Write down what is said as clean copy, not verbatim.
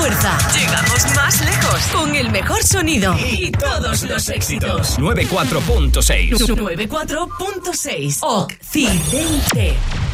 fuerza. Llegamos más lejos con el mejor sonido y todos los éxitos. 94.6. 94.6. Occidente.